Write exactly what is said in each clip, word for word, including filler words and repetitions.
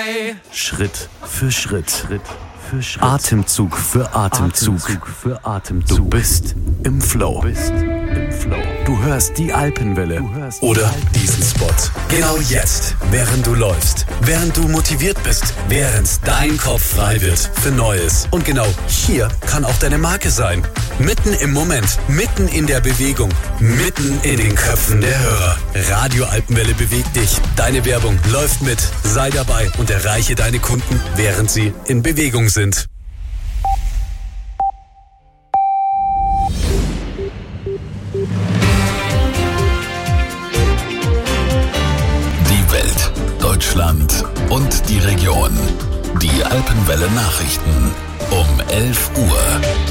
frei. Schritt für Schritt. Schritt für Schritt. Atemzug für Atemzug. Atemzug für Atemzug. Du bist im Flow. Du bist im Flow. Du hörst die Alpenwelle. Hörst oder die diesen Spot. Genau jetzt, während du läufst, während du motiviert bist, während dein Kopf frei wird für Neues. Und genau hier kann auch deine Marke sein. Mitten im Moment, mitten in der Bewegung, mitten in den Köpfen der Hörer. Radio Alpenwelle bewegt dich. Deine Werbung läuft mit. Sei dabei und erreiche deine Kunden, während sie in Bewegung sind. Die Welt, Deutschland und die Region. Die Alpenwelle Nachrichten um elf Uhr.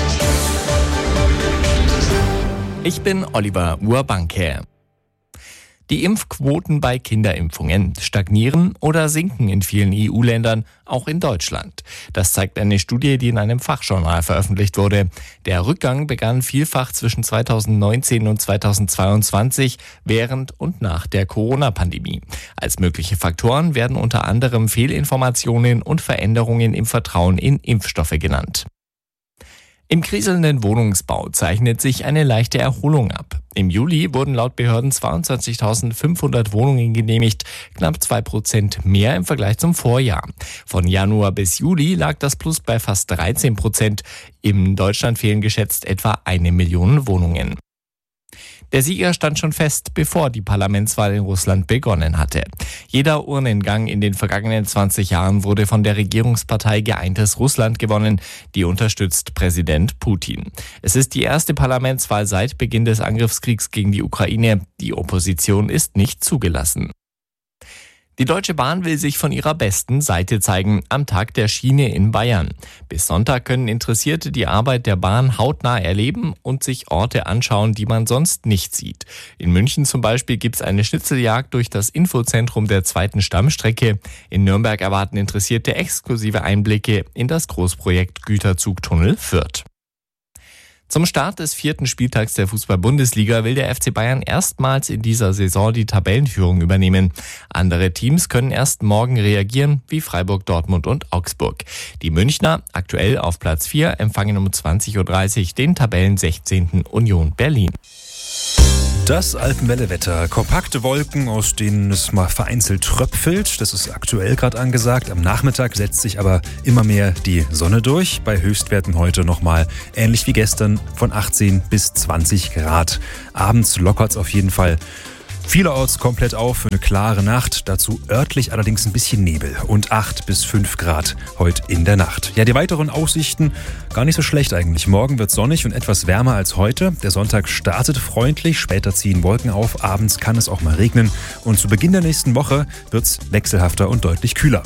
Ich bin Oliver Urbanke. Die Impfquoten bei Kinderimpfungen stagnieren oder sinken in vielen E U-Ländern, auch in Deutschland. Das zeigt eine Studie, die in einem Fachjournal veröffentlicht wurde. Der Rückgang begann vielfach zwischen zweitausendneunzehn und zweitausendzweiundzwanzig, während und nach der Corona-Pandemie. Als mögliche Faktoren werden unter anderem Fehlinformationen und Veränderungen im Vertrauen in Impfstoffe genannt. Im kriselnden Wohnungsbau zeichnet sich eine leichte Erholung ab. Im Juli wurden laut Behörden zweiundzwanzigtausendfünfhundert Wohnungen genehmigt, knapp zwei Prozent mehr im Vergleich zum Vorjahr. Von Januar bis Juli lag das Plus bei fast dreizehn Prozent. In Deutschland fehlen geschätzt etwa eine Million Wohnungen. Der Sieger stand schon fest, bevor die Parlamentswahl in Russland begonnen hatte. Jeder Urnengang in den vergangenen zwanzig Jahren wurde von der Regierungspartei Geeintes Russland gewonnen. Die unterstützt Präsident Putin. Es ist die erste Parlamentswahl seit Beginn des Angriffskriegs gegen die Ukraine. Die Opposition ist nicht zugelassen. Die Deutsche Bahn will sich von ihrer besten Seite zeigen am Tag der Schiene in Bayern. Bis Sonntag können Interessierte die Arbeit der Bahn hautnah erleben und sich Orte anschauen, die man sonst nicht sieht. In München zum Beispiel gibt es eine Schnitzeljagd durch das Infozentrum der zweiten Stammstrecke. In Nürnberg erwarten Interessierte exklusive Einblicke in das Großprojekt Güterzugtunnel Fürth. Zum Start des vierten Spieltags der Fußball-Bundesliga will der F C Bayern erstmals in dieser Saison die Tabellenführung übernehmen. Andere Teams können erst morgen reagieren, wie Freiburg, Dortmund und Augsburg. Die Münchner, aktuell auf Platz vier, empfangen um zwanzig Uhr dreißig den Tabellensechzehnten Union Berlin. Das Alpenwelle-Wetter. Kompakte Wolken, aus denen es mal vereinzelt tröpfelt. Das ist aktuell gerade angesagt. Am Nachmittag setzt sich aber immer mehr die Sonne durch. Bei Höchstwerten heute nochmal ähnlich wie gestern von achtzehn bis zwanzig Grad. Abends lockert es auf jeden Fall vielerorts komplett auf für eine klare Nacht. Dazu örtlich allerdings ein bisschen Nebel und acht bis fünf Grad heute in der Nacht. Ja, die weiteren Aussichten gar nicht so schlecht eigentlich. Morgen wird sonnig und etwas wärmer als heute. Der Sonntag startet freundlich, später ziehen Wolken auf, abends kann es auch mal regnen und zu Beginn der nächsten Woche wird es wechselhafter und deutlich kühler.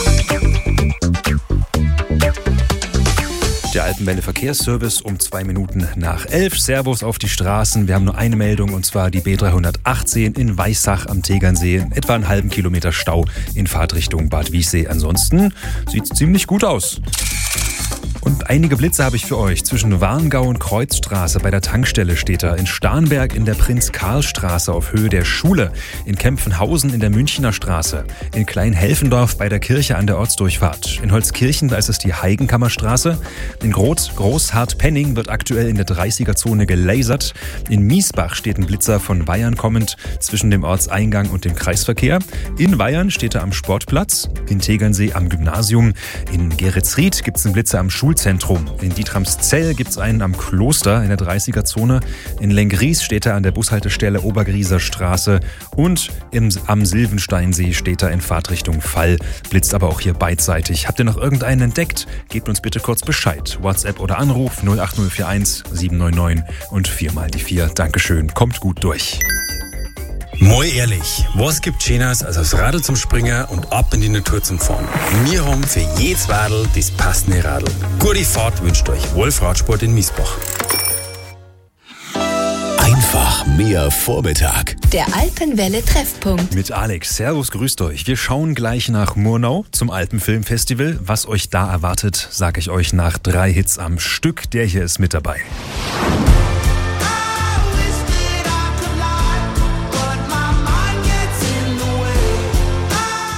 Der Alpenwelle Verkehrsservice um zwei Minuten nach elf. Servus auf die Straßen. Wir haben nur eine Meldung und zwar die B dreihundertachtzehn in Weissach am Tegernsee. Etwa einen halben Kilometer Stau in Fahrtrichtung Bad Wiessee. Ansonsten sieht es ziemlich gut aus. Und einige Blitze habe ich für euch. Zwischen Warngau und Kreuzstraße bei der Tankstelle steht er. In Starnberg in der Prinz-Karl-Straße auf Höhe der Schule. In Kempfenhausen in der Münchner Straße. In Kleinhelfendorf bei der Kirche an der Ortsdurchfahrt. In Holzkirchen, da ist es die Heigenkammerstraße. In Groß- Großhardt-Penning wird aktuell in der dreißiger-Zone gelasert. In Miesbach steht ein Blitzer von Bayern kommend zwischen dem Ortseingang und dem Kreisverkehr. In Weyern steht er am Sportplatz. In Tegernsee am Gymnasium. In Geretsried gibt es einen Blitzer am Schulzentrum. In Dietramszell gibt es einen am Kloster in der dreißiger-Zone. In Lengries steht er an der Bushaltestelle Obergrieser Straße. Und im, am Silvensteinsee steht er in Fahrtrichtung Fall. Blitzt aber auch hier beidseitig. Habt ihr noch irgendeinen entdeckt? Gebt uns bitte kurz Bescheid. WhatsApp oder Anruf null acht null vier eins sieben neun neun und viermal die vier. Dankeschön. Kommt gut durch. Mal ehrlich, was gibt Schöneres als aufs Radl zum Springen und ab in die Natur zum Fahren? Wir haben für jedes Radl das passende Radl. Gute Fahrt wünscht euch Wolf Radsport in Miesbach. Einfach mehr Vormittag. Der Alpenwelle-Treffpunkt. Mit Alex. Servus, grüßt euch. Wir schauen gleich nach Murnau zum Alpenfilmfestival. Was euch da erwartet, sage ich euch nach drei Hits am Stück. Der hier ist mit dabei.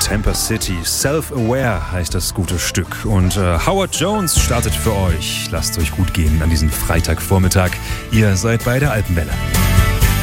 Temper City. Self-Aware heißt das gute Stück. Und äh, Howard Jones startet für euch. Lasst euch gut gehen an diesem Freitagvormittag. Ihr seid bei der Alpenwelle.